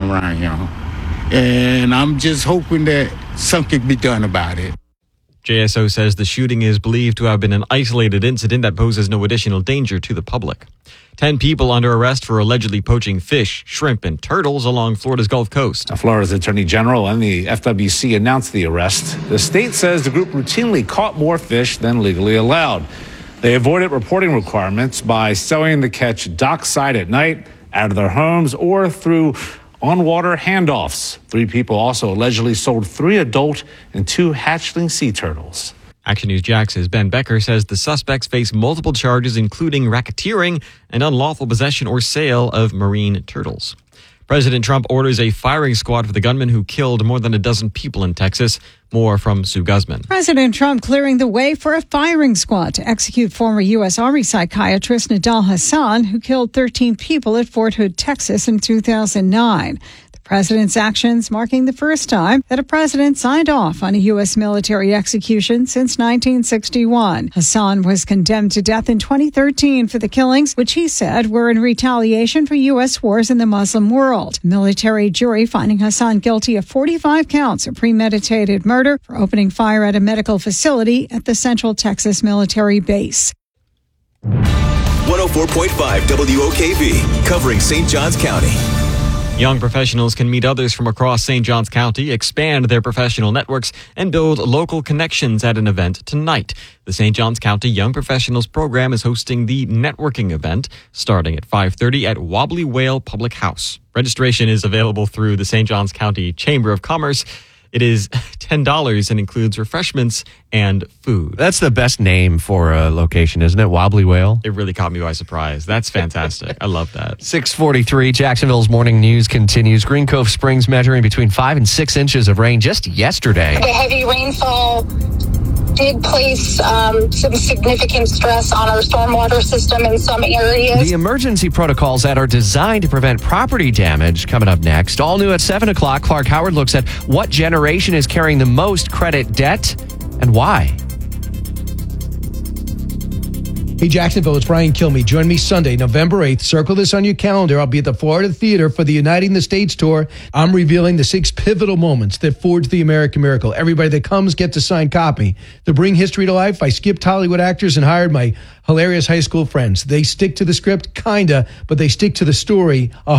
around here. And I'm just hoping that something can be done about it. JSO says the shooting is believed to have been an isolated incident that poses no additional danger to the public. 10 people under arrest for allegedly poaching fish, shrimp, and turtles along Florida's Gulf Coast. Florida's Attorney General and the FWC announced the arrest. The state says the group routinely caught more fish than legally allowed. They avoided reporting requirements by selling the catch dockside at night, out of their homes, or through on-water handoffs. 3 people also allegedly sold 3 adult and 2 hatchling sea turtles. Action News Jax's Ben Becker says the suspects face multiple charges, including racketeering and unlawful possession or sale of marine turtles. President Trump orders a firing squad for the gunman who killed more than a dozen people in Texas. More from Sue Guzman. President Trump clearing the way for a firing squad to execute former U.S. Army psychiatrist Nidal Hasan, who killed 13 people at Fort Hood, Texas in 2009. The president's actions marking the first time that a president signed off on a U.S. military execution since 1961. Hasan was condemned to death in 2013 for the killings, which he said were in retaliation for U.S. wars in the Muslim world. A military jury finding Hasan guilty of 45 counts of premeditated murder for opening fire at a medical facility at the Central Texas military base. 104.5 WOKV, covering St. Johns County. Young professionals can meet others from across St. Johns County, expand their professional networks, and build local connections at an event tonight. The St. Johns County Young Professionals Program is hosting the networking event starting at 5:30 at Wobbly Whale Public House. Registration is available through the St. Johns County Chamber of Commerce. It is $10 and includes refreshments and food. That's the best name for a location, isn't it? Wobbly Whale. It really caught me by surprise. That's fantastic. I love that. 6:43, Jacksonville's morning news continues. Green Cove Springs measuring between 5 and 6 inches of rain just yesterday. The heavy rainfall did place some significant stress on our stormwater system in some areas. The emergency protocols that are designed to prevent property damage coming up next. All new at 7 o'clock, Clark Howard looks at what generation is carrying the most credit debt and why. Hey, Jacksonville, it's Brian Kilmeade. Join me Sunday, November 8th. Circle this on your calendar. I'll be at the Florida Theater for the Uniting the States tour. I'm revealing the 6 pivotal moments that forged the American miracle. Everybody that comes gets a signed copy. To bring history to life, I skipped Hollywood actors and hired my hilarious high school friends. They stick to the script, kinda, but they stick to the story